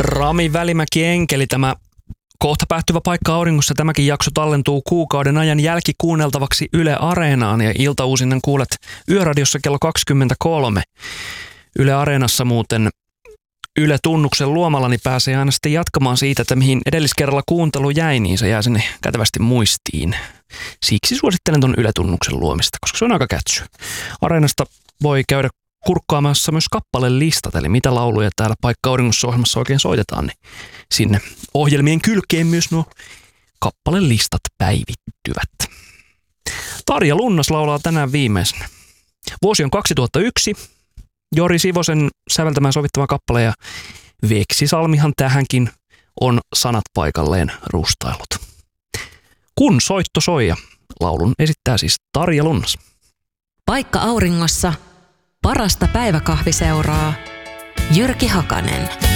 Rami Välimäki Enkeli, tämä kohta päättyvä Paikka auringossa. Tämäkin jakso tallentuu kuukauden ajan jälkikuunneltavaksi Yle Areenaan ja iltauusinnan kuulet Yöradiossa kello 23. Yle Areenassa muuten Yle Tunnuksen luomalla niin pääsee aina sitten jatkamaan siitä, että mihin edelliskerralla kuuntelu jäi, niin se jää sinne kätevästi muistiin. Siksi suosittelen ton Yle Tunnuksen luomista, koska se on aika kätsy. Areenasta voi käydä kurkkaamassa myös kappalelistat, eli mitä lauluja täällä Paikka auringossa ohjelmassa oikein soitetaan, niin sinne ohjelmien kylkeen myös nuo kappalelistat päivittyvät. Tarja Lunnas laulaa tänään viimeisenä. Vuosi on 2001, Jori Sivosen säveltämään sovittava kappale ja Veksi Salmihan tähänkin on sanat paikalleen rustaillut. Kun soitto soi ja laulun esittää siis Tarja Lunnas. Paikka auringossa. Parasta päiväkahviseuraa. Jyrki Hakanen.